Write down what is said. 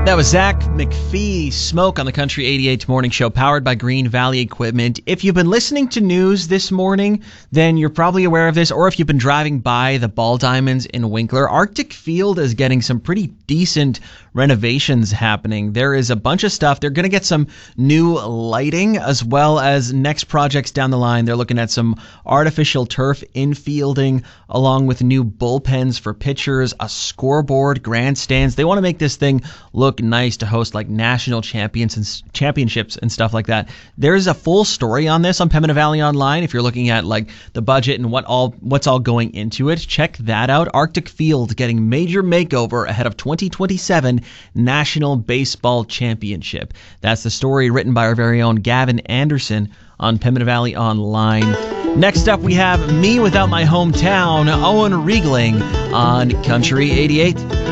That was Zach McPhee, Smoke on the Country 88 Morning Show, powered by Green Valley Equipment. If you've been listening to news this morning, then you're probably aware of this, or if you've been driving by the Ball Diamonds in Winkler, Arctic Field is getting some pretty decent renovations happening. There is a bunch of stuff. They're going to get some new lighting, as well as next projects down the line. They're looking at some artificial turf infielding, along with new bullpens for pitchers, a scoreboard, grandstands. They want to make this thing look nice to host like national championships and stuff like that. There's a full story on this on Pembina Valley Online. If you're looking at like the budget and what's all going into it, check that out. Arctic Field getting major makeover ahead of 2027 National Baseball Championship. That's the story written by our very own Gavin Anderson on Pembina Valley Online. Next up, we have Me Without My Hometown, Owen Riegling on Country 88.